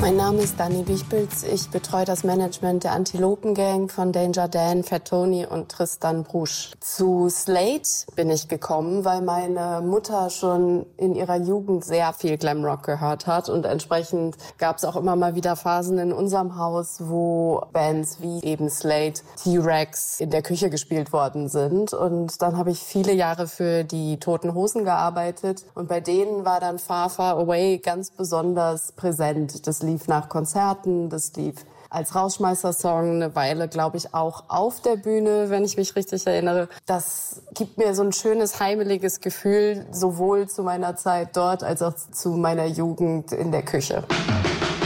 Mein Name ist Dani Bichpilz. Ich betreue das Management der Antilopen-Gang von Danger Dan, Fat Tony und Tristan Brusch. Zu Slade bin ich gekommen, weil meine Mutter schon in ihrer Jugend sehr viel Glamrock gehört hat. Und entsprechend gab es auch immer mal wieder Phasen in unserem Haus, wo Bands wie eben Slade, T-Rex in der Küche gespielt worden sind. Und dann habe ich viele Jahre für die Toten Hosen gearbeitet. Und bei denen war dann Far Far Away ganz besonders präsent. Das lief nach Konzerten, das lief als Rausschmeißersong eine Weile, glaube ich, auch auf der Bühne, wenn ich mich richtig erinnere. Das gibt mir so ein schönes, heimeliges Gefühl, sowohl zu meiner Zeit dort als auch zu meiner Jugend in der Küche.